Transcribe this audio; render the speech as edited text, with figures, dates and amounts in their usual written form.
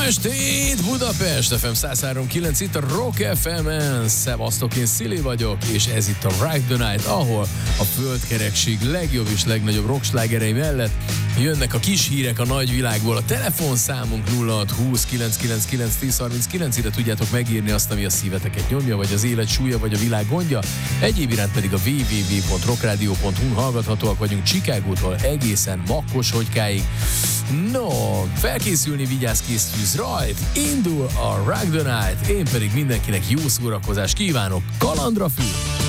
estét, Budapest! FM 103.9 itt a Rock FM-en. Szevasztok, én Szili vagyok, és ez itt a Ride the Night, ahol a földkerekség legjobb és legnagyobb rockslágerei mellett jönnek a kis hírek a nagyvilágból. A telefonszámunk 0620 999 1039, ide tudjátok megírni azt, ami a szíveteket nyomja, vagy az élet súlya, vagy a világ gondja. Egyéb iránt pedig a www.rockradio.hu-n hallgathatóak vagyunk Chicagótól egészen Makkoshogykáig. No, felkészülni, vigyázz, készülsz, rajt, indul a Rock the Night, én pedig mindenkinek jó szórakozást kívánok, kalandra fű!